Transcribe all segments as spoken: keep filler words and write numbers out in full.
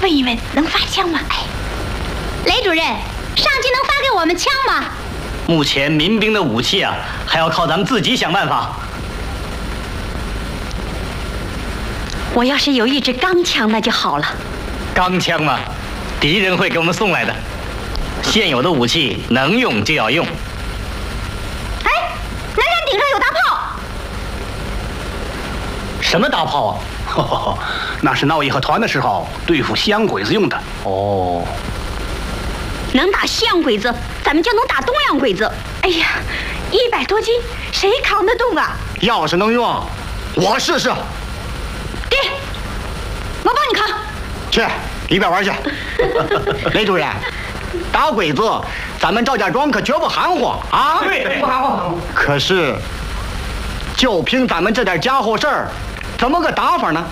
问一问，能发枪吗？哎，雷主任，上级能发给我们枪吗？ 目前民兵的武器啊，还要靠咱们自己想办法。 我要是有一支钢枪，那就好了。 钢枪嘛，敌人会给我们送来的。现有的武器能用就要用。 哎，南山顶上有大炮。 什么大炮啊？ 呵呵呵，那是闹义和团的时候对付西洋鬼子用的。 哦。 能打西洋鬼子，咱们就能打东洋鬼子。 哎呀，一百多斤，谁扛得动啊？ 要是能用，我试试。 爹，我帮你扛。 去一边玩去。雷主任，打鬼子，咱们赵家庄可绝不含糊啊！ 对，不含糊。 可是，就凭咱们这点家伙事儿，怎么个打法呢？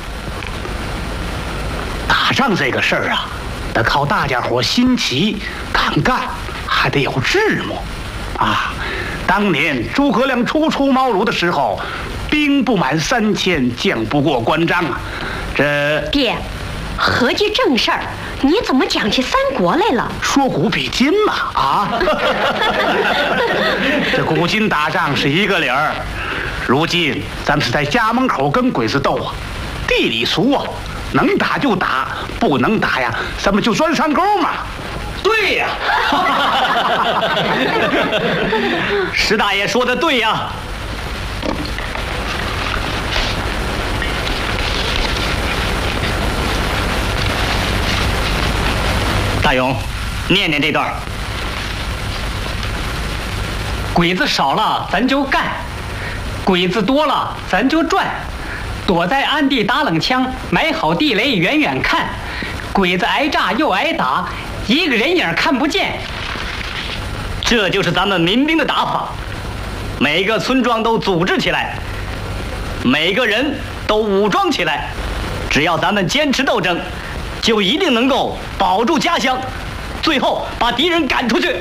打仗这个事儿啊，得靠大家伙心齐、敢干，还得有智谋啊！当年诸葛亮初出茅庐的时候，兵不满三千，将不过关张啊。这爹，合计正事儿，你怎么讲起三国来了？ 说古比今嘛啊！这古今打仗是一个理儿，如今咱们是在家门口跟鬼子斗啊，地里俗啊。能打就打，不能打呀，咱们就钻山沟嘛。 对呀，石大爷说的对呀。大勇，念念这段。 鬼子少了，咱就干；鬼子多了，咱就转。躲在暗地打冷枪，埋好地雷远远看，鬼子挨炸又挨打，一个人影看不见。 这就是咱们民兵的打法，每个村庄都组织起来，每个人都武装起来，只要咱们坚持斗争，就一定能够保住家乡，最后把敌人赶出去。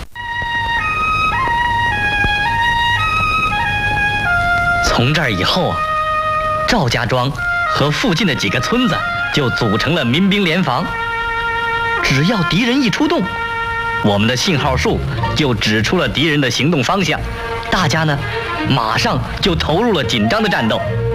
从这儿以后啊，赵家庄和附近的几个村子就组成了民兵联防。只要敌人一出动，我们的信号树就指出了敌人的行动方向，大家呢马上就投入了紧张的战斗。